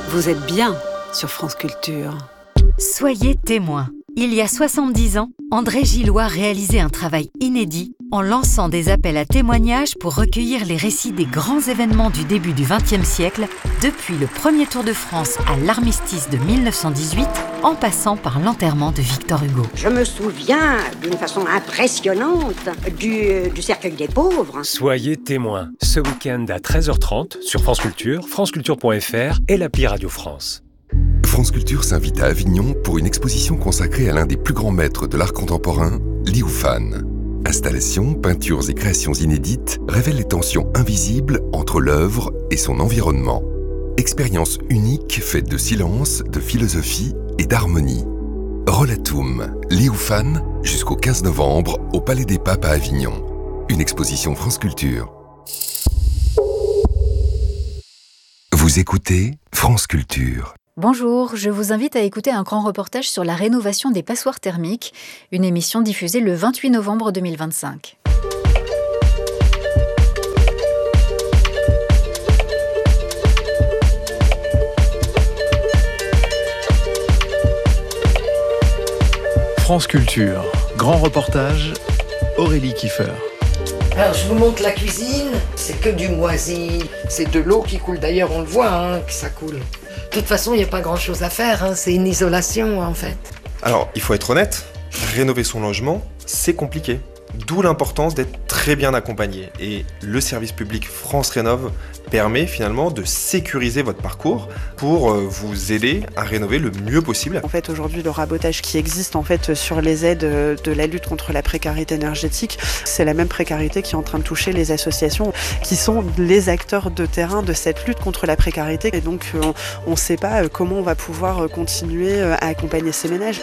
Vous êtes bien sur France Culture. Soyez témoins. Il y a 70 ans, André Gillois réalisait un travail inédit en lançant des appels à témoignages pour recueillir les récits des grands événements du début du XXe siècle, depuis le premier Tour de France à l'armistice de 1918, en passant par l'enterrement de Victor Hugo. Je me souviens d'une façon impressionnante du cercueil des pauvres. Soyez témoins, ce week-end à 13h30 sur France Culture, franceculture.fr et l'appli Radio France. France Culture s'invite à Avignon pour une exposition consacrée à l'un des plus grands maîtres de l'art contemporain, Liu Fan. Installations, peintures et créations inédites révèlent les tensions invisibles entre l'œuvre et son environnement. Expérience unique faite de silence, de philosophie et d'harmonie. Relatum, Liu Fan, jusqu'au 15 novembre au Palais des Papes à Avignon. Une exposition France Culture. Vous écoutez France Culture. Bonjour, je vous invite à écouter un grand reportage sur la rénovation des passoires thermiques, une émission diffusée le 28 novembre 2025. France Culture, grand reportage, Aurélie Kiefer. Alors je vous montre la cuisine, c'est que du moisi, c'est de l'eau qui coule, d'ailleurs on le voit que ça coule. De toute façon il n'y a pas grand chose à faire, c'est une isolation en fait. Alors il faut être honnête, rénover son logement c'est compliqué. D'où l'importance d'être très bien accompagné. Et le service public France Rénov permet finalement de sécuriser votre parcours pour vous aider à rénover le mieux possible. En fait, aujourd'hui, le rabotage qui existe en fait sur les aides de la lutte contre la précarité énergétique, c'est la même précarité qui est en train de toucher les associations qui sont les acteurs de terrain de cette lutte contre la précarité. Et donc, on ne sait pas comment on va pouvoir continuer à accompagner ces ménages.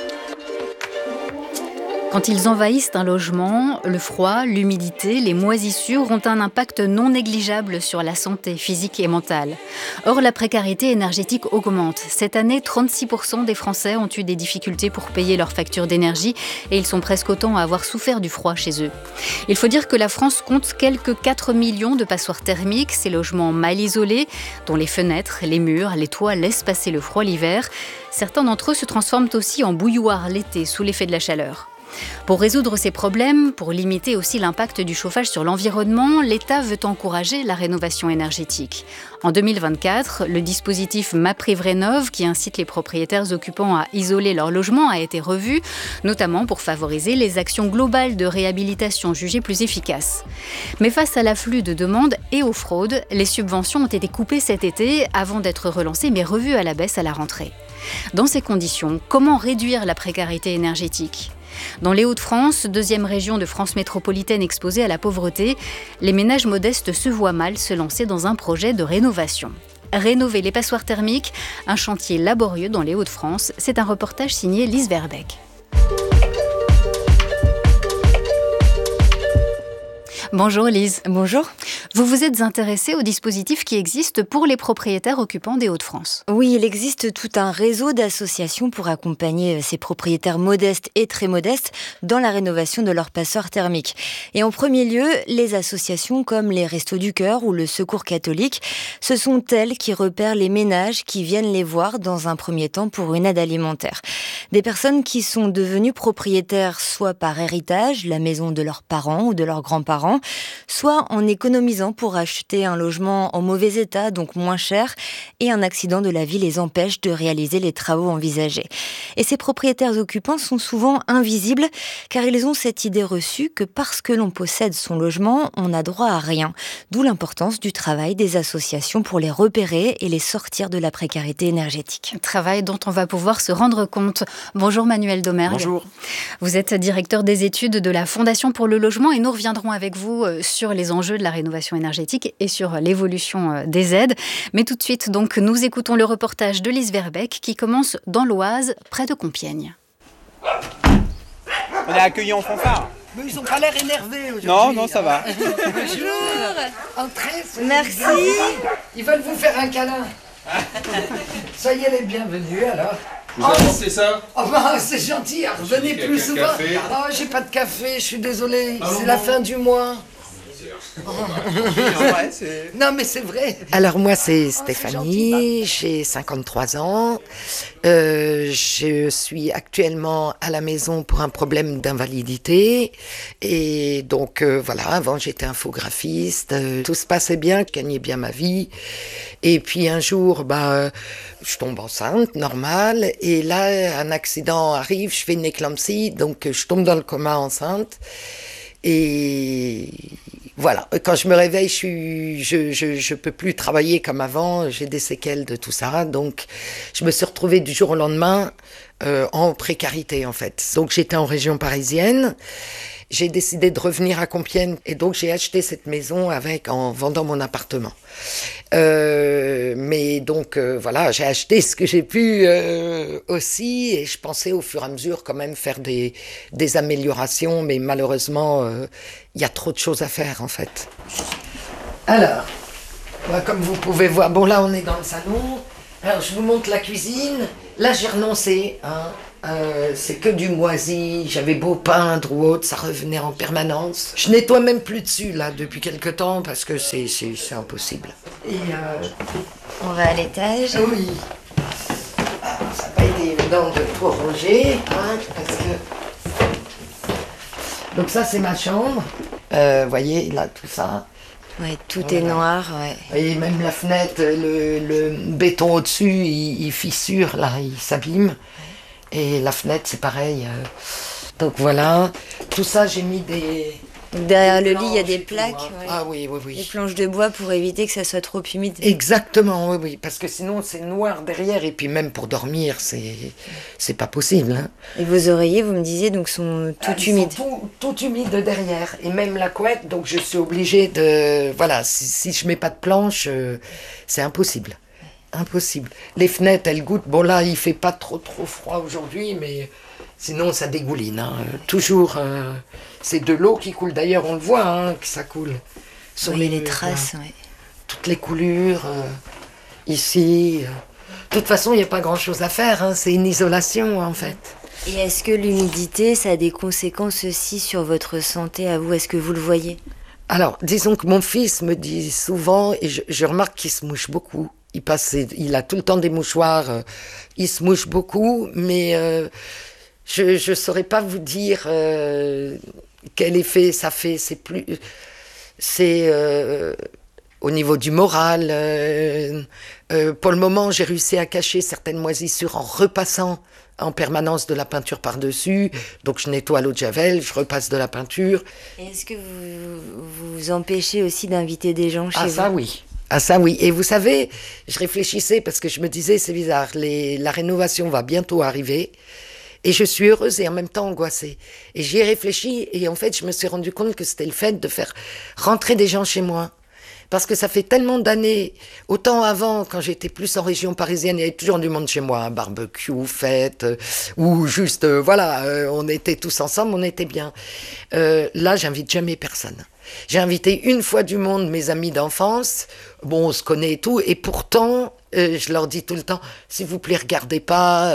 Quand ils envahissent un logement, le froid, l'humidité, les moisissures ont un impact non négligeable sur la santé physique et mentale. Or, la précarité énergétique augmente. Cette année, 36% des Français ont eu des difficultés pour payer leurs factures d'énergie et ils sont presque autant à avoir souffert du froid chez eux. Il faut dire que la France compte quelques 4 millions de passoires thermiques, ces logements mal isolés, dont les fenêtres, les murs, les toits laissent passer le froid l'hiver. Certains d'entre eux se transforment aussi en bouilloire l'été sous l'effet de la chaleur. Pour résoudre ces problèmes, pour limiter aussi l'impact du chauffage sur l'environnement, l'État veut encourager la rénovation énergétique. En 2024, le dispositif MaPrimeRénov', qui incite les propriétaires occupants à isoler leur logement, a été revu, notamment pour favoriser les actions globales de réhabilitation jugées plus efficaces. Mais face à l'afflux de demandes et aux fraudes, les subventions ont été coupées cet été avant d'être relancées mais revues à la baisse à la rentrée. Dans ces conditions, comment réduire la précarité énergétique ? Dans les Hauts-de-France, deuxième région de France métropolitaine exposée à la pauvreté, les ménages modestes se voient mal se lancer dans un projet de rénovation. Rénover les passoires thermiques, un chantier laborieux dans les Hauts-de-France, c'est un reportage signé Lise Verbeek. Bonjour Lise. Bonjour. Vous vous êtes intéressée au dispositif qui existe pour les propriétaires occupants des Hauts-de-France. Oui, il existe tout un réseau d'associations pour accompagner ces propriétaires modestes et très modestes dans la rénovation de leurs passoires thermiques. Et en premier lieu, les associations comme les Restos du Cœur ou le Secours catholique, ce sont elles qui repèrent les ménages qui viennent les voir dans un premier temps pour une aide alimentaire. Des personnes qui sont devenues propriétaires soit par héritage, la maison de leurs parents ou de leurs grands-parents, soit en économisant pour acheter un logement en mauvais état, donc moins cher, et un accident de la vie les empêche de réaliser les travaux envisagés. Et ces propriétaires occupants sont souvent invisibles, car ils ont cette idée reçue que parce que l'on possède son logement, on n'a droit à rien. D'où l'importance du travail des associations pour les repérer et les sortir de la précarité énergétique. Travail dont on va pouvoir se rendre compte. Bonjour Manuel Domergue. Bonjour. Vous êtes directeur des études de la Fondation pour le logement et nous reviendrons avec vous sur les enjeux de la rénovation énergétique et sur l'évolution des aides. Mais tout de suite, donc, nous écoutons le reportage de Lise Verbeek qui commence dans l'Oise, près de Compiègne. On est accueillis en fanfare. Mais ils n'ont pas l'air énervés aujourd'hui. Non, ça va. Bonjour. Entrez. Merci. Ils veulent vous faire un câlin. Soyez les bienvenus alors. Vous apportez ça? Oh bah c'est gentil, revenez plus souvent. Oh j'ai pas de café, je suis désolé, c'est la fin du mois. Non, mais c'est vrai. Alors moi, c'est Stéphanie, j'ai 53 ans. Je suis actuellement à la maison pour un problème d'invalidité. Et donc, voilà, avant, j'étais infographiste. Tout se passait bien, je gagnais bien ma vie. Et puis un jour, je tombe enceinte, normal. Et là, un accident arrive, je fais une éclampsie, donc je tombe dans le coma enceinte. Et voilà, quand je me réveille, je peux plus travailler comme avant, j'ai des séquelles de tout ça, donc je me suis retrouvée du jour au lendemain en précarité en fait. Donc j'étais en région parisienne, j'ai décidé de revenir à Compiègne et donc j'ai acheté cette maison en vendant mon appartement. Mais donc voilà, j'ai acheté ce que j'ai pu aussi et je pensais au fur et à mesure quand même faire des améliorations, mais malheureusement il y a trop de choses à faire en fait. Alors, comme vous pouvez voir, bon là on est dans le salon, alors je vous montre la cuisine, là j'ai renoncé, hein. C'est que du moisi, j'avais beau peindre ou autre, ça revenait en permanence. Je nettoie même plus dessus là depuis quelque temps parce que c'est impossible. Et on va à l'étage. Oui. Alors, ça n'a pas été évident de tout ranger, hein, parce que... Donc ça c'est ma chambre, voyez là tout ça. Ouais, tout est noir, ouais. Et même la fenêtre, le béton au-dessus, il fissure là, il s'abîme. Et la fenêtre, c'est pareil. Donc voilà, tout ça, j'ai mis des... Derrière le lit, il y a des plaques. Ouais. Ah oui. Des planches de bois pour éviter que ça soit trop humide. Exactement, oui, parce que sinon c'est noir derrière et puis même pour dormir, c'est pas possible. Hein. Et vos oreillers, vous me disiez, donc sont tout humides. Tout humides derrière et même la couette, donc je suis obligée de... Voilà, si je mets pas de planche, c'est impossible. Impossible. Les fenêtres, elles goûtent. Bon là, il fait pas trop froid aujourd'hui, mais sinon ça dégouline. Hein. Toujours, c'est de l'eau qui coule. D'ailleurs, on le voit, hein, que ça coule. Sur les traces, ouais. Toutes les coulures, ici. De toute façon, il n'y a pas grand-chose à faire. Hein. C'est une isolation, en fait. Et est-ce que l'humidité, ça a des conséquences aussi sur votre santé à vous? Est-ce que vous le voyez? Alors, disons que mon fils me dit souvent, et je remarque qu'il se mouche beaucoup. Il a tout le temps des mouchoirs, il se mouche beaucoup, mais je saurais pas vous dire quel effet ça fait. C'est au niveau du moral. Pour le moment, j'ai réussi à cacher certaines moisissures en repassant en permanence de la peinture par-dessus. Donc je nettoie l'eau de javel, je repasse de la peinture. Et est-ce que vous empêchez aussi d'inviter des gens chez vous? Ça oui. Ah ça oui, et vous savez, je réfléchissais parce que je me disais c'est bizarre, la rénovation va bientôt arriver et je suis heureuse et en même temps angoissée. Et j'y ai réfléchi et en fait je me suis rendu compte que c'était le fait de faire rentrer des gens chez moi. Parce que ça fait tellement d'années, autant avant, quand j'étais plus en région parisienne, il y avait toujours du monde chez moi, un barbecue, fête, ou juste, on était tous ensemble, on était bien. Là, j'invite jamais personne. J'ai invité une fois du monde mes amis d'enfance, bon, on se connaît et tout, et pourtant, je leur dis tout le temps, s'il vous plaît, regardez pas,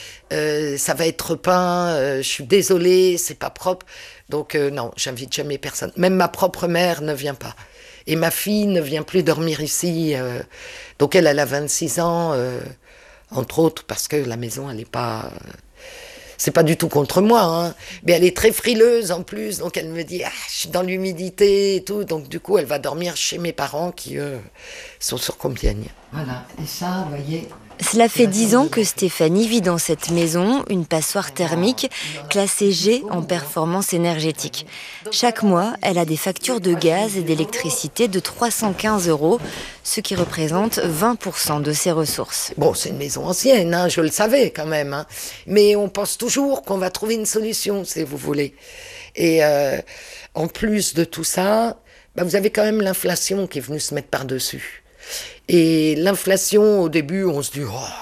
ça va être repeint, je suis désolée, c'est pas propre. Donc non, j'invite jamais personne. Même ma propre mère ne vient pas. Et ma fille ne vient plus dormir ici. Donc elle a 26 ans, entre autres, parce que la maison, elle n'est pas... c'est pas du tout contre moi, hein. Mais elle est très frileuse en plus. Donc elle me dit, je suis dans l'humidité et tout. Donc du coup, elle va dormir chez mes parents qui, eux, sont sur Compiègne. Voilà. Et ça, vous voyez... Cela fait 10 ans que Stéphanie vit dans cette maison, une passoire thermique classée G en performance énergétique. Chaque mois, elle a des factures de gaz et d'électricité de 315 €, ce qui représente 20% de ses ressources. Bon, c'est une maison ancienne, hein, je le savais quand même. Hein. Mais on pense toujours qu'on va trouver une solution, si vous voulez. Et en plus de tout ça, vous avez quand même l'inflation qui est venue se mettre par-dessus. Et l'inflation, au début, on se dit,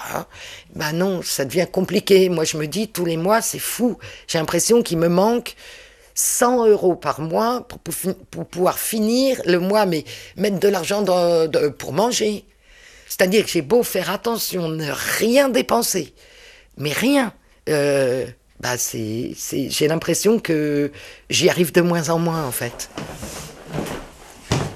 non, ça devient compliqué. Moi, je me dis, tous les mois, c'est fou. J'ai l'impression qu'il me manque 100 € par mois pour pouvoir finir le mois, mais mettre de l'argent pour manger. C'est-à-dire que j'ai beau faire attention, ne rien dépenser, mais rien. J'ai l'impression que j'y arrive de moins en moins, en fait.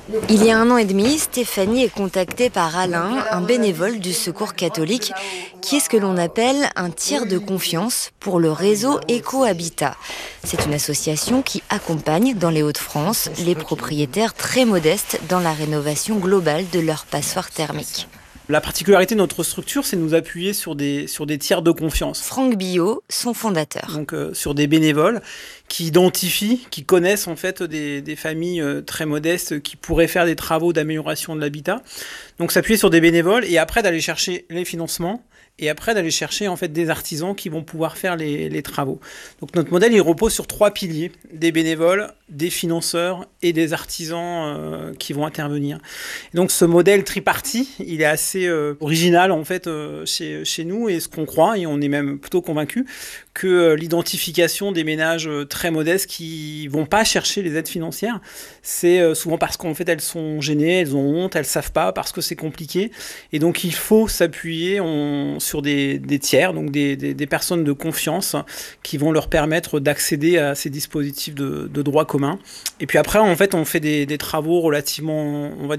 Il y a 1 an et demi, Stéphanie est contactée par Alain, un bénévole du Secours catholique, qui est ce que l'on appelle un tiers de confiance pour le réseau Éco-Habitat. C'est une association qui accompagne dans les Hauts-de-France les propriétaires très modestes dans la rénovation globale de leurs passoires thermiques. La particularité de notre structure, c'est de nous appuyer sur des tiers de confiance. Franck Billot, son fondateur. Donc sur des bénévoles qui identifient, qui connaissent en fait des familles très modestes qui pourraient faire des travaux d'amélioration de l'habitat. Donc s'appuyer sur des bénévoles et après d'aller chercher les financements et après d'aller chercher en fait des artisans qui vont pouvoir faire les travaux. Donc notre modèle il repose sur 3 piliers, des bénévoles, des financeurs et des artisans qui vont intervenir. Et donc ce modèle tripartite, il est assez original en fait chez nous et ce qu'on croit et on est même plutôt convaincu que l'identification des ménages très modestes qui vont pas chercher les aides financières, c'est souvent parce qu'en fait elles sont gênées, elles ont honte, elles savent pas parce que c'est compliqué et donc il faut s'appuyer sur des tiers, donc des personnes de confiance qui vont leur permettre d'accéder à ces dispositifs de droit commun. Et puis après, en fait, on fait des travaux relativement, on va dire,